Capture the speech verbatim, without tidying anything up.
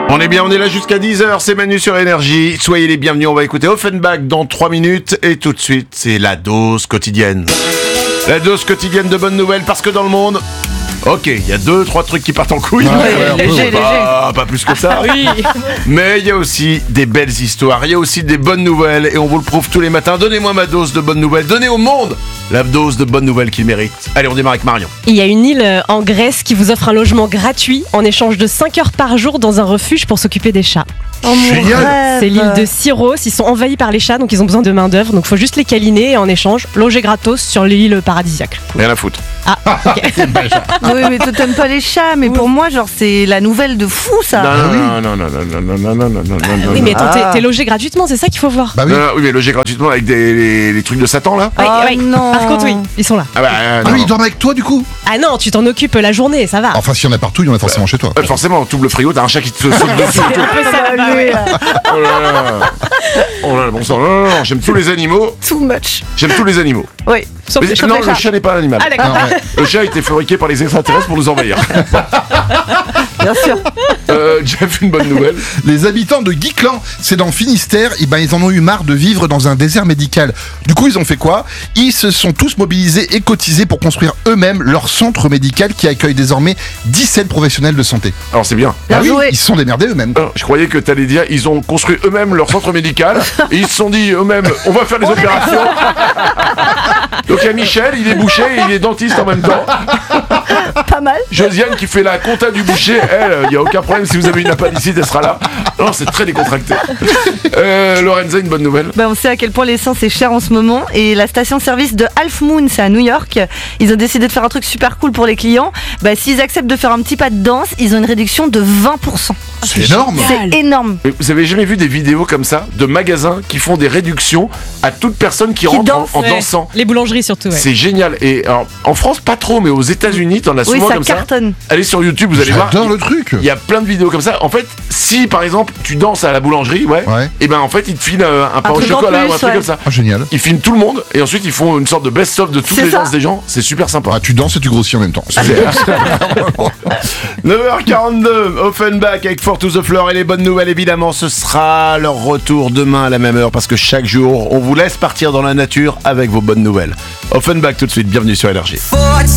On est bien, on est là jusqu'à dix heures, c'est Manu sur Énergie. Soyez les bienvenus, on va écouter Offenbach dans trois minutes. Et tout de suite, c'est la dose quotidienne. La dose quotidienne de bonnes nouvelles, parce que dans le monde... Ok, il y a deux, trois trucs qui partent en couille. Ouais, ouais, léger, pas, léger. Pas plus que ça. Oui. Mais il y a aussi des belles histoires, il y a aussi des bonnes nouvelles. Et on vous le prouve tous les matins. Donnez-moi ma dose de bonnes nouvelles. Donnez au monde la dose de bonnes nouvelles qu'il mérite. Allez, on démarre avec Marion. Il y a une île en Grèce qui vous offre un logement gratuit en échange de cinq heures par jour dans un refuge pour s'occuper des chats. Oh, mon rêve. C'est l'île de Syros, ils sont envahis par les chats, donc ils ont besoin de main d'œuvre, donc il faut juste les câliner et en échange, loger gratos sur l'île paradisiaque. Cool. Rien à foutre. Ah, ok. Oui, mais toi t'aimes pas les chats, mais Oui. pour moi, genre, c'est la nouvelle de fou, ça. Non, non, non, non, non, non, non, non, non, non, non, non. Oui, mais attends, t'es, Ah. t'es logé gratuitement, c'est ça qu'il faut voir. Bah oui. Non, non, oui, mais loger gratuitement avec des, les, les trucs de Satan, là. Oui, Oh oui. non. Par contre, oui, ils sont là. Ah bah, euh, Ah non, oui, non. ils dorment avec toi du coup. Ah non, tu t'en occupes la journée, ça va. Enfin, s'il y en a partout, il y en a forcément chez toi. Euh, forcément, t'ouvres le frigo, t'as un chat qui te saute dessus. C'est un peu ça Ah, là-bas, lui, ouais. là. Oh là là. Oh là là, bon sang. Non, non, non, j'aime tous les animaux. Too much. J'aime tous les animaux. Oui. Sauf, Mais, sauf non, les le chats. chat n'est pas un animal. Ah d'accord. Non, ouais. Le chat a été fabriqué par les extraterrestres pour nous envahir. Bien sûr. Euh, Jeff, une bonne nouvelle. Les habitants de Guiclan, c'est dans le Finistère, et ben ils en ont eu marre de vivre dans un désert médical. Du coup, ils ont fait quoi? Ils se sont tous mobilisés et cotisés pour construire eux-mêmes leur centre médical qui accueille désormais dix-sept professionnels de santé. Alors c'est bien. Bien Ah oui, joué. ils se sont démerdés eux-mêmes. Alors, je croyais que t'allais dire ils ont construit eux-mêmes leur centre médical et ils se sont dit eux-mêmes on va faire les opérations. Donc il y a Michel, il est boucher et il est dentiste en même temps. Pas mal. Josiane qui fait la compta du boucher, elle, il n'y a aucun problème si vous avez une appendicite, elle sera là. Non, c'est très décontracté. Euh, Lorenza, une bonne nouvelle. Bah, on sait à quel point l'essence est chère en ce moment et la station-service de Half Moon, c'est à New York. Ils ont décidé de faire un truc super cool pour les clients. Bah, s'ils acceptent de faire un petit pas de danse, ils ont une réduction de vingt pour cent. C'est énorme. C'est énorme. Mais vous avez jamais vu des vidéos comme ça de magasins qui font des réductions à toute personne qui, Qui rentre en- danse, en, Ouais. dansant? Les boulangeries surtout, ouais. C'est génial. Et alors, en France, pas trop, mais aux États-Unis, t'en as Oui, souvent ça comme cartonne. ça. Allez sur YouTube, vous allez voir. J'adore le truc. Il y a plein de vidéos comme ça. En fait, si par exemple tu danses à la boulangerie, ouais, Ouais. et ben en fait ils te filent euh, un pain au truc en chocolat plus, ou un truc ouais. comme ça. Ah, génial. Ils filment tout le monde et ensuite ils font une sorte de best-of de toutes C'est les ça. danses des gens. C'est super sympa. Ah, tu danses et tu grossis en même temps. neuf heures quarante-deux, Offenbach avec Four to the Floor et les bonnes nouvelles évidemment. Ce sera leur retour demain à la même heure parce que chaque jour on vous laisse partir dans la nature avec vos bonnes nouvelles. Offenbach tout de suite, bienvenue sur Énergie. Four